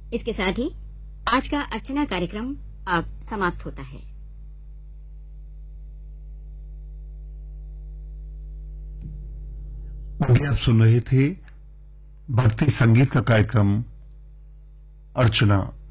इसके साथ ही आज का अर्चना कार्यक्रम अब समाप्त होता है। अभी आप सुन रहे थे भक्ति संगीत का कार्यक्रम अर्चना।